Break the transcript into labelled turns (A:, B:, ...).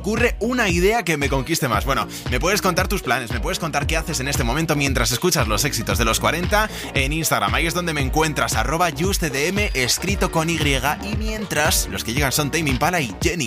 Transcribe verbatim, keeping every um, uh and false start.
A: ocurre una idea que me conquiste más. Bueno, me puedes contar tus planes, me puedes contar qué haces en este momento mientras escuchas los éxitos de los cuarenta en Instagram. Ahí es donde me encuentras, arroba justedm, escrito con Y. Y mientras, los que llegan son Tame Impala y Jenny.